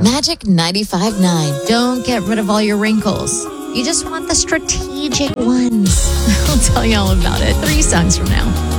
Magic 95.9. Don't get rid of all your wrinkles. You just want the strategic ones. I'll tell you all about it 3 songs from now.